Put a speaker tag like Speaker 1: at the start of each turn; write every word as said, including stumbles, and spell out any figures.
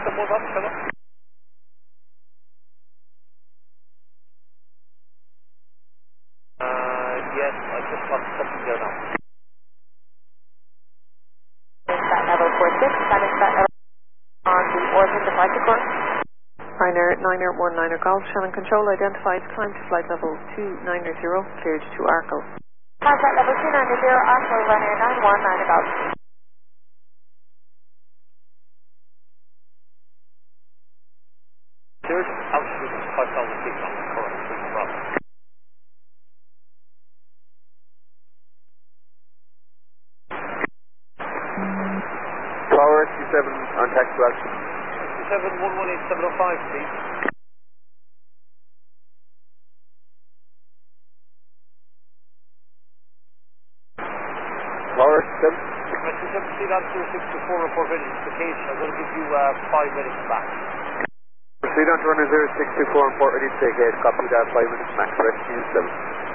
Speaker 1: the move up, fella. Uh, yes, I just got something there now.
Speaker 2: That level four six, that is that level on the orbit departure course. Ryanair niner one niner Golf, Shannon Control identified, climb to flight level two niner zero, cleared to Arkle. Climb flight level two niner zero, Arkle, Ryanair nine one niner Golf.
Speaker 1: There's altitude five thousand feet on the current street from.
Speaker 3: Tower S seven on taxi to action.
Speaker 1: seven one one eight seven oh five, please.
Speaker 3: Tower S seven.
Speaker 1: two seven three on zero six two four, report identification. I'm going to give you uh, five minutes back.
Speaker 3: Proceed on to runner zero six two four and port ready to take eight. Copy that, five minutes max. Rescue seven.